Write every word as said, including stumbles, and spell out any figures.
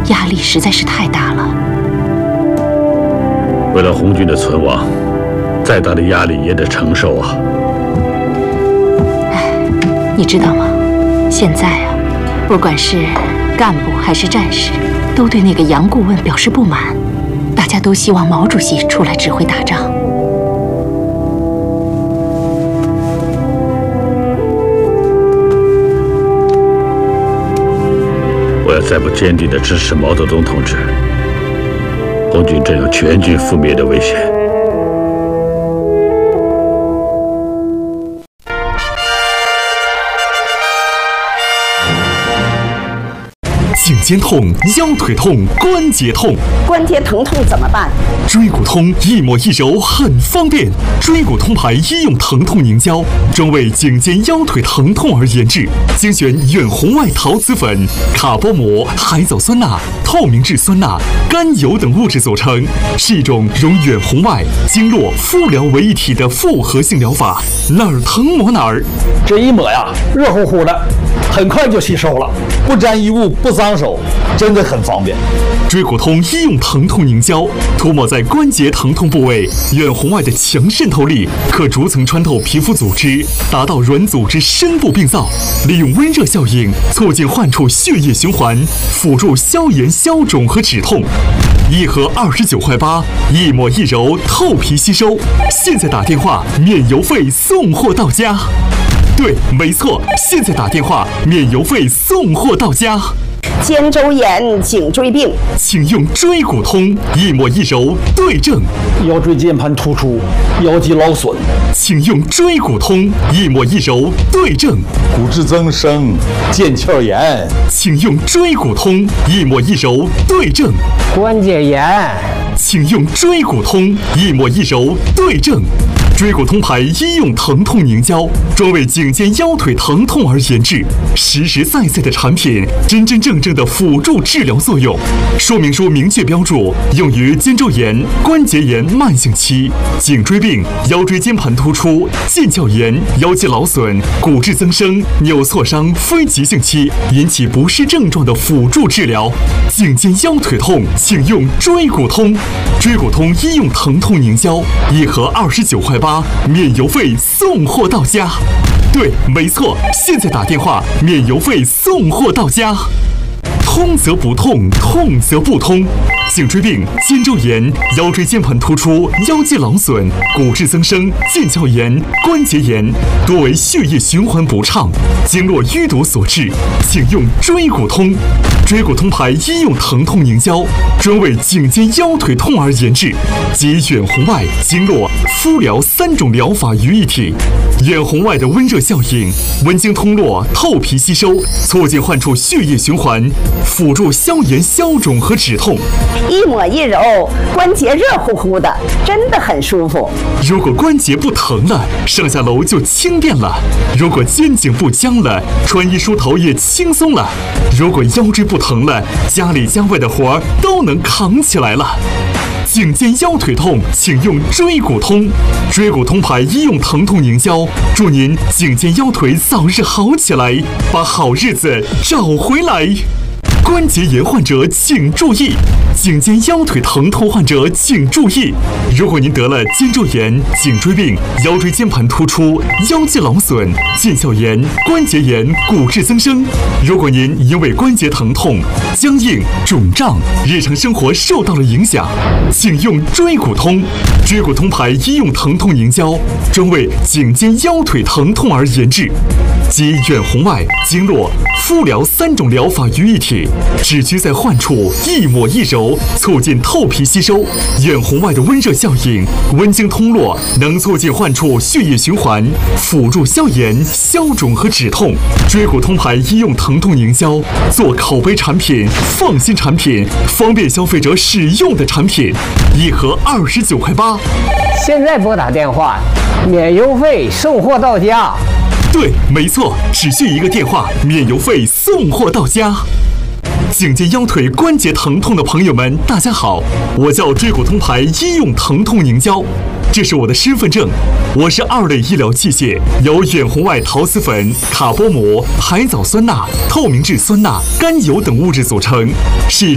压力实在是太大了。 为了红军的存亡，再大的压力也得承受啊！ 哎，你知道吗？现在啊，不管是干部还是战士，都对那个杨顾问表示不满，大家都希望毛主席出来指挥打仗。 我要再不坚定地支持毛泽东同志，红军真有全军覆灭的危险。 颈肩痛、腰腿痛、关节痛， 关节疼痛怎么办？ 椎骨通一抹一揉很方便，椎骨通牌医用疼痛凝胶，专为颈肩腰腿疼痛而研制，精选远红外陶瓷粉、卡波膜、海藻酸钠、透明质酸钠、甘油等物质组成，是一种融远红外、经络、敷疗为一体的复合性疗法，哪儿疼抹哪儿。 这一抹呀，热乎乎的，很快就吸收了，不沾衣物，不脏手，真的很方便。 椎骨通医用疼痛凝胶涂抹在关节疼痛部位，远红外的强渗透力可逐层穿透皮肤组织，达到软组织深部病灶，利用温热效应促进患处血液循环，辅助消炎消肿和止痛。一盒二十九块八，一抹一揉，透皮吸收。现在打电话免邮费送货到家。对，没错，现在打电话免邮费送货到家。 肩周炎、颈椎病， 请用椎骨通，一抹一揉对症。 腰椎间盘突出、腰肌劳损， 请用椎骨通，一抹一揉对症。 骨质增生、腱鞘炎， 请用椎骨通，一抹一揉对症。 关节炎， 请用椎骨通，一抹一揉对症。椎骨通牌医用疼痛凝胶，专为颈肩腰腿疼痛而研制，实实在在的产品，真真正正的辅助治疗作用。说明书明确标注，用于肩周炎、关节炎慢性期、颈椎病、腰椎间盘突出、腱鞘炎、腰肌劳损、骨质增生、扭挫伤非急性期引起不适症状的辅助治疗。颈肩腰腿痛，请用椎骨通。椎骨通医用疼痛凝胶，一盒二十九块八，免邮费送货到家。对，没错，现在打电话免邮费送货到家。通则不痛，痛则不通。颈椎病、肩周炎、腰椎间盘突出、腰肌劳损、骨质增生、腱鞘炎、关节炎，多为血液循环不畅、经络淤堵所致，请用椎骨通。椎骨通牌医用疼痛凝胶，专为颈肩腰腿痛而研制，集远红外、经络、敷疗三种疗法于一体。远红外的温热效应，温经通络，透皮吸收，促进患处血液循环，辅助消炎消肿和止痛。 一抹一揉，关节热乎乎的，真的很舒服。 如果关节不疼了，上下楼就轻便了；如果肩颈不僵了，穿衣梳头也轻松了；如果腰椎不疼了，家里家外的活儿都能扛起来了。颈肩腰腿痛，请用椎骨通。椎骨通牌医用疼痛凝胶，祝您颈肩腰腿早日好起来，把好日子找回来。关节炎患者请注意，颈肩腰腿疼痛患者请注意。如果您得了肩周炎、颈椎病、腰椎间盘突出、腰肌劳损、腱鞘炎、关节炎、骨质增生，如果您因为关节疼痛、僵硬、肿胀，日常生活受到了影响，请用椎骨通。椎骨通牌医用疼痛凝胶，专为颈肩腰腿疼痛而研制，集远红外、经络、敷疗三种疗法于一体，只需在患处一抹一揉，促进透皮吸收。远红外的温热效应，温经通络，能促进患处血液循环，辅助消炎、消肿和止痛。椎骨通牌医用疼痛凝胶，做口碑产品、放心产品、方便消费者使用的产品，一盒二十九块八。 现在拨打电话，免邮费送货到家。 对，没错，只需一个电话，免邮费送货到家。颈肩腰腿关节疼痛的朋友们，大家好，我叫椎骨通牌医用疼痛凝胶，这是我的身份证。我是二类医疗器械，由远红外陶瓷粉、卡波膜、海藻酸钠、透明质酸钠、甘油等物质组成，是